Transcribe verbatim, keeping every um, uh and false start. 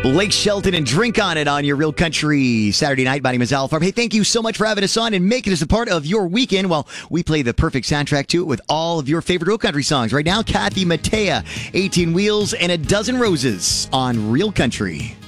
Blake Shelton and Drink on It on your Real Country Saturday night. My name is Al Farb. Hey, thank you so much for having us on and making us a part of your weekend while we play the perfect soundtrack to it with all of your favorite Real Country songs. Right now, Kathy Mattea, eighteen Wheels and a Dozen Roses on Real Country.